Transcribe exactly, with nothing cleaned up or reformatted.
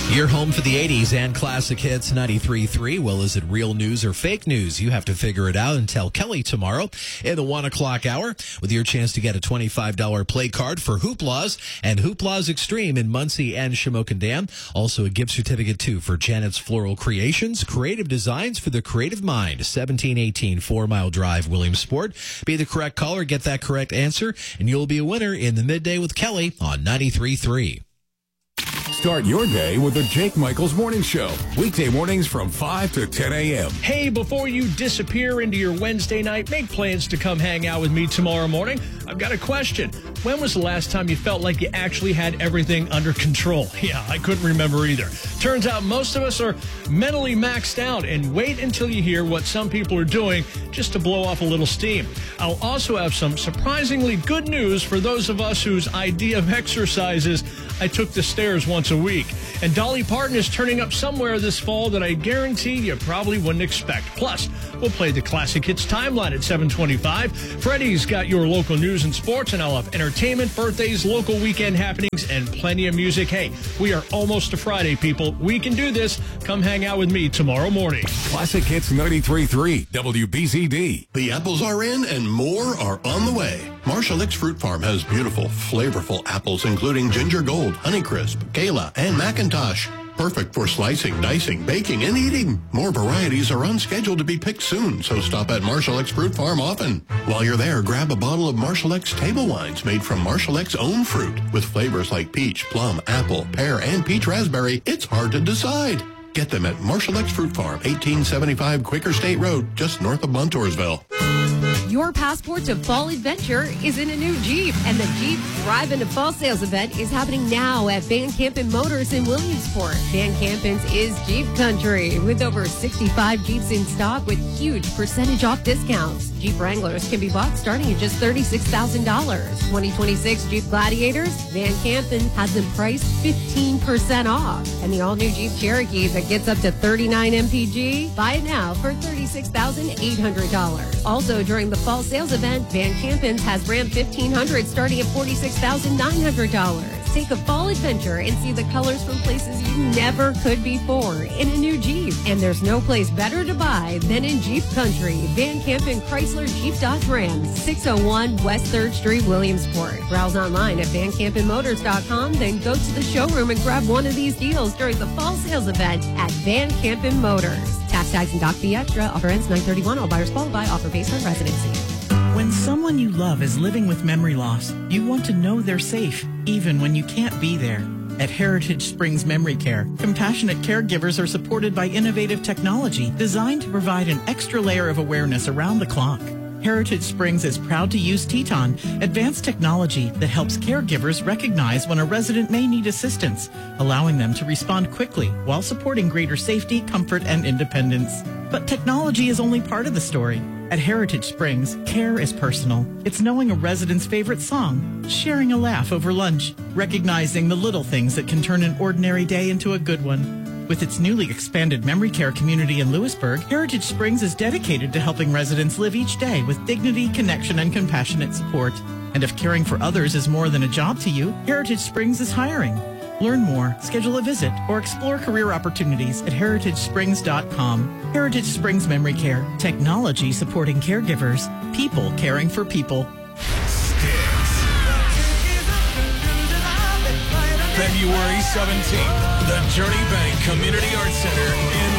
Your home for the eighties and classic hits, ninety-three point three. Well, is it real news or fake news? You have to figure it out and tell Kelly tomorrow in the one o'clock hour with your chance to get a twenty-five dollars play card for Hooplas and Hooplas Extreme in Muncie and Shamokin Dam. Also a gift certificate, too, for Janet's Floral Creations, creative designs for the creative mind. seventeen eighteen Four Mile Drive, Williamsport. Be the correct caller, get that correct answer, and you'll be a winner in the Midday with Kelly on ninety-three point three. Start your day with the Jake Michaels Morning Show. Weekday mornings from five to ten a.m. Hey, before you disappear into your Wednesday night, make plans to come hang out with me tomorrow morning. I've got a question. When was the last time you felt like you actually had everything under control? Yeah, I couldn't remember either. Turns out most of us are mentally maxed out and wait until you hear what some people are doing just to blow off a little steam. I'll also have some surprisingly good news for those of us whose idea of exercise is I took the stairs once a week. And Dolly Parton is turning up somewhere this fall that I guarantee you probably wouldn't expect. Plus, we'll play the Classic Hits Timeline at seven twenty-five. Freddie's got your local news and sports, and I'll have entertainment, birthdays, local weekend happenings, and plenty of music. Hey, we are almost to Friday, people. We can do this. Come hang out with me tomorrow morning. Classic Hits ninety-three point three, W B Z D. The apples are in and more are on the way. Marshall X Fruit Farm has beautiful, flavorful apples, including Ginger Gold, Honeycrisp, Gala, and Macintosh. Perfect for slicing, dicing, baking, and eating. More varieties are on schedule to be picked soon, so stop at Marshall X Fruit Farm often. While you're there, grab a bottle of Marshall X table wines made from Marshall X own fruit. With flavors like peach, plum, apple, pear, and peach raspberry, it's hard to decide. Get them at Marshall X Fruit Farm, eighteen seventy-five Quaker State Road, just north of Montoursville. Your passport to fall adventure is in a new Jeep, and the Jeep Drive into Fall Sales event is happening now at Van Campen Motors in Williamsport. Van Campen's is Jeep Country, with over sixty-five Jeeps in stock with huge percentage off discounts. Jeep Wranglers can be bought starting at just thirty-six thousand dollars. twenty twenty-six Jeep Gladiators, Van Campen has them priced fifteen percent off. And the all-new Jeep Cherokee that gets up to thirty-nine M P G, buy it now for thirty-six thousand eight hundred dollars. Also, during the fall sales event, Van Campen's has Ram fifteen hundred starting at forty-six thousand nine hundred dollars. Take a fall adventure and see the colors from places you never could before in a new Jeep. And there's no place better to buy than in Jeep Country. Van Campen Chrysler Jeep Dodge Ram, six oh one West third Street, Williamsport. Browse online at van campen motors dot com, then go to the showroom and grab one of these deals during the fall sales event at Van Campen Motors. Tax, tags, and doc fee extra. Offer ends nine thirty-one. All buyers qualify. Offer based on residency. When someone you love is living with memory loss, you want to know they're safe, even when you can't be there. At Heritage Springs Memory Care, compassionate caregivers are supported by innovative technology designed to provide an extra layer of awareness around the clock. Heritage Springs is proud to use Teton, advanced technology that helps caregivers recognize when a resident may need assistance, allowing them to respond quickly while supporting greater safety, comfort, and independence. But technology is only part of the story. At Heritage Springs, care is personal. It's knowing a resident's favorite song, sharing a laugh over lunch, recognizing the little things that can turn an ordinary day into a good one. With its newly expanded memory care community in Lewisburg, Heritage Springs is dedicated to helping residents live each day with dignity, connection, and compassionate support. And if caring for others is more than a job to you, Heritage Springs is hiring. Learn more, schedule a visit, or explore career opportunities at heritage springs dot com. Heritage Springs Memory Care. Technology supporting caregivers. People caring for people. February seventeenth, the Journey Bank Community Arts Center in